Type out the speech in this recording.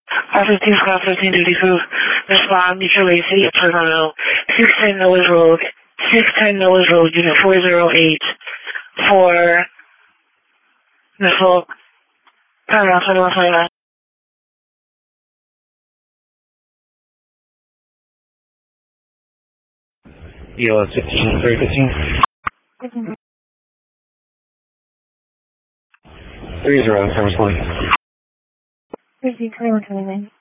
15 Scott 1532. Respond, mutual aid, City of Toronto, 610 Noah's Road, 610 Noah's Road, unit 408 for missile. Paragraph 2159. EOS 15, 315. 30, respond. 2129.